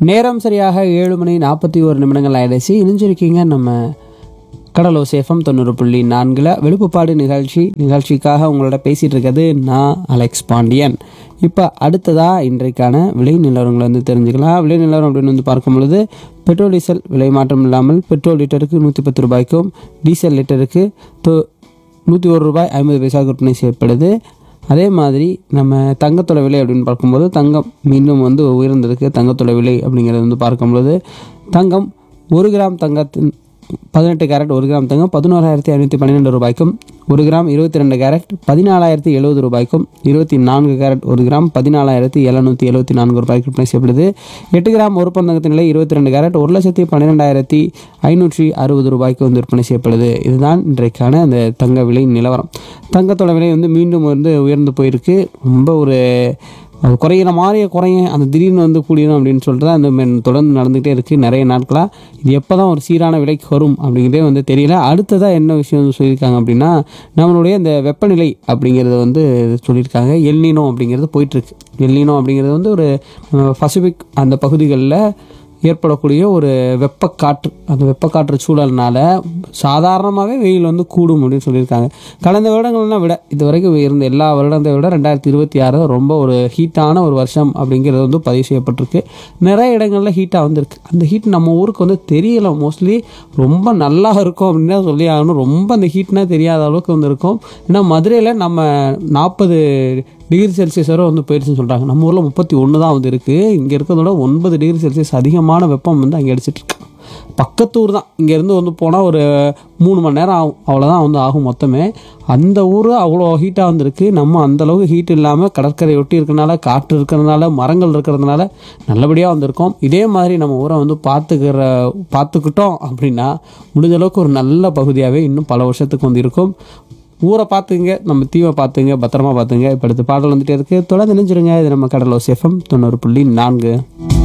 நேரம் சரியாக 7:41 ஆயிடுச்சு. இணைஞ்சிருக்கீங்க நம்ம கடலோசை எஃப்எம் 90.4 வெளுப்புப்பாடு நிகழ்ச்சிக்காக உங்களோட பேசிகிட்டு இருக்கிறது நான் அலெக்ஸ் பாண்டியன். இப்போ அடுத்ததாக இன்றைக்கான விலை நிலவரங்களை தெரிஞ்சுக்கலாம். விலை நிலவரம் அப்படின்னு பார்க்கும் பொழுது பெட்ரோல் டீசல் விலை மாற்றம் இல்லாமல் பெட்ரோல் லிட்டருக்கு 110 ரூபாய்க்கும் டீசல் லிட்டருக்கு 101 ரூபாய் 50 பைசாவுக்கு விற்பனை செய்யப்படுது. அதே மாதிரி நம்ம தங்கத்தோட விலை அப்படின்னு பார்க்கும்போது தங்கம் மீண்டும் உயர்ந்திருக்கு. தங்கத்தோட விலை அப்படிங்கிறது பார்க்கும்பொழுது தங்கம் 1 கிராம் தங்கத்தின் 18 கேரட் 1 கிராம் தங்கம் 11,512 ரூபாய்க்கும், 1 கிராம் 22 கேரட் 14,070 ரூபாய்க்கும், 24 கேரட் 1 கிராம் 14,774 ரூபாய்க்கு விற்பனை செய்யப்படுது. 8 கிராம் ஒரு பவுன் தங்கத்தின் விலை 22 கேரட் 1,12,560 ரூபாய்க்கு விற்பனை செய்யப்படுது. இதுதான் இன்றைக்கான அந்த தங்க விலை நிலவரம். தங்கத்தோட விலை மீண்டும் உயர்ந்து போயிருக்கு. ரொம்ப ஒரு குறையிற மாதிரியே அந்த திடீர்னு கூடிடும் அப்படின்னு சொல்லிட்டு தான் அந்த தொடர்ந்து நடந்துகிட்டே இருக்குது நிறைய நாட்களாக. இது எப்போ தான் ஒரு சீரான விலைக்கு வரும் அப்படிங்கிறதே தெரியல. அடுத்ததாக என்ன விஷயம் சொல்லியிருக்காங்க அப்படின்னா, நம்மளுடைய இந்த வெப்பநிலை அப்படிங்கிறது சொல்லியிருக்காங்க. எல்னினோ அப்படிங்கிறது போயிட்டுருக்கு. எல்னினோ அப்படிங்கிறது ஒரு பசிபிக் அந்த பகுதிகளில் ஏற்படக்கூடிய ஒரு வெப்பக்காற்று. அந்த வெப்பக்காற்று சூழல்னால சாதாரணமாகவே வெயில் கூடும் அப்படின்னு சொல்லியிருக்காங்க. கடந்த வருடங்கள்லாம் விட இது வரைக்கும் இருந்த எல்லா வருடத்தை விட 2026 ரொம்ப ஒரு ஹீட்டான ஒரு வருஷம் அப்படிங்கிறது பதிவு செய்யப்பட்டிருக்கு. நிறைய இடங்களில் ஹீட்டாக வந்திருக்கு. அந்த ஹீட் நம்ம ஊருக்கு தெரியலை. மோஸ்ட்லி ரொம்ப நல்லா இருக்கும் அப்படின்னு தான் சொல்லி ஆகணும். ரொம்ப அந்த ஹீட்னா தெரியாத அளவுக்கு இருக்கும். ஏன்னா மதுரையில் நம்ம 40 டிகிரி செல்சியஸ் வரை போயிடுச்சுன்னு சொல்கிறாங்க. நம்ம ஊரில் 31 தான் இருக்குது. இங்கே இருக்கிறதோட 9 டிகிரி செல்சியஸ் அதிகமான வெப்பம் அங்கே அடிச்சிட்ருக்கு. பக்கத்து ஊர் தான். இங்கேருந்து போனால் ஒரு 3 மணி நேரம் ஆகும். அவ்வளோதான் ஆகும் மொத்தமே. அந்த ஊர் அவ்வளோ ஹீட்டாக இருக்குது. நம்ம அந்தளவுக்கு ஹீட் இல்லாமல் கடற்கரை ஒட்டி இருக்கிறனால, காற்று இருக்கிறதுனால, மரங்கள் இருக்கிறதுனால நல்லபடியாக இருக்கோம். இதே மாதிரி நம்ம ஊரை பார்த்துக்கிட்டோம் அப்படின்னா முடிஞ்ச அளவுக்கு ஒரு நல்ல பகுதியாகவே இன்னும் பல வருஷத்துக்கு இருக்கும். ஊரை பார்த்துங்க, நம்ம தீவை பார்த்துங்க, பத்திரமா பார்த்துங்க. இப்போ அடுத்த பாடல் வந்துட்டே இருக்குது. தொடர்ந்து நினைஞ்சிருங்க. இது நம்ம கடலோசை எஃப்எம் 90.4.